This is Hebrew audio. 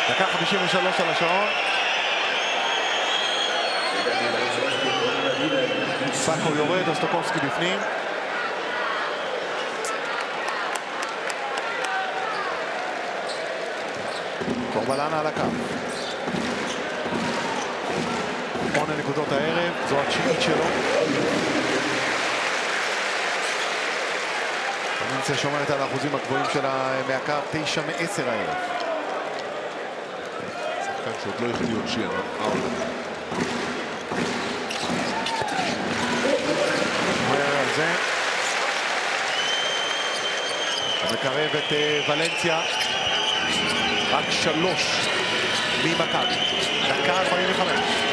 דקה 53 על השעון. סאקו יורד, אוסטוקובסקי בפנים. קורבלנה על הקו. 8 נקודות הערב, זו התשיעית שלו. פנינציה שומרת על האחוזים הגבוהים שלה מהקו, 9 מ-10 הערב. שחקן שעוד לא החטיא עוד שיר. על זה. מקרב את ולנסיה. רק 3 ממכבי. דקה 45.